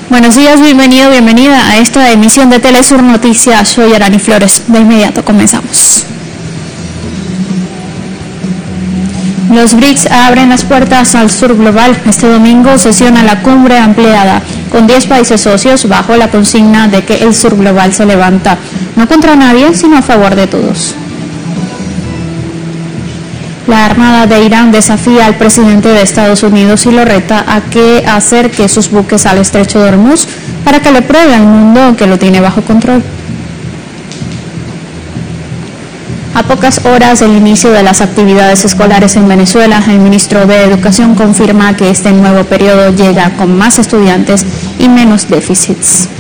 Buenos días, bienvenido, bienvenida a esta emisión de Telesur Noticias. Soy Arani Flores. De inmediato comenzamos. Los BRICS abren las puertas al sur global. Este domingo sesiona la cumbre ampliada con 10 países socios bajo la consigna de que el sur global se levanta, no contra nadie, sino a favor de todos. La Armada de Irán desafía al presidente de Estados Unidos y lo reta a que acerque sus buques al estrecho de Hormuz para que le pruebe al mundo que lo tiene bajo control. A pocas horas del inicio de las actividades escolares en Venezuela, el ministro de Educación confirma que este nuevo periodo llega con más estudiantes y menos déficits.